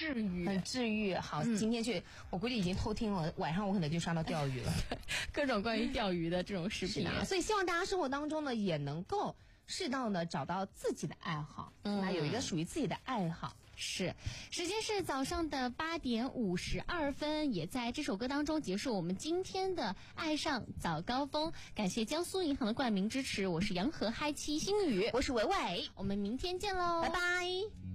治愈， 很治愈。好，今天去我估计已经偷听了，晚上我可能就刷到钓鱼了， 各种关于钓鱼的这种视频啊。所以希望大家生活当中呢也能够适当的找到自己的爱好，有一个属于自己的爱好。 是，时间是早上的8点52分，也在这首歌当中结束我们今天的爱上早高峰。感谢江苏银行的冠名支持，我是洋河嗨七星宇， 我是伟伟， 我们明天见喽， 拜拜。